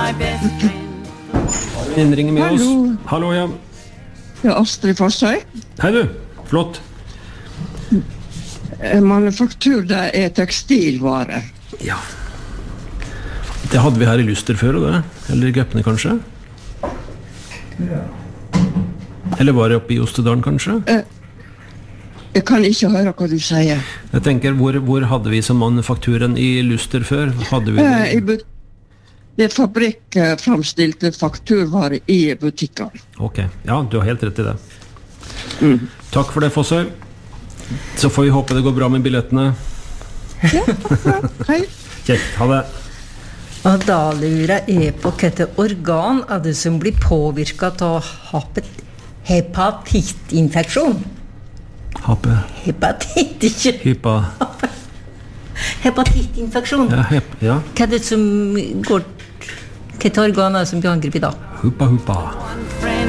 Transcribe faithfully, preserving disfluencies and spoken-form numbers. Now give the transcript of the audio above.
my best friend. Innringer med oss. Hallo. Hallo, ja. Ja, Astrid Fossøy. Hei du, flott. Eh, Manufaktur, det er tekstilvare. Ja. Det hadde vi her i Lyster før, og det. Eller i Gøpne, kanskje? Eller var det oppe i Ostedalen, kanskje? Eh, jeg kan ikke høre hva du sier. Jeg tenker, hvor, hvor hadde vi som manufakturen i Lyster før? Hadde vi Eh, i det? but det er fabrikkframstilte fakturvarer i butikker. Ok, ja, du har helt rett i det. Mm. Takk for det, Fossøy. Så får vi håpe det går bra med billettene. Ja, ja, hei. Kjekt, ha det. Og da lurer jeg på hvilke organ er det som blir påvirket av hepatittinfeksjon? Hape. Hepatitt, ikke Hypa. hepatittinfeksjon. Ja, hep, ja. Hva er det som går... Hvilke organ er det som blir angrepet da? Huppa, huppa. One friend.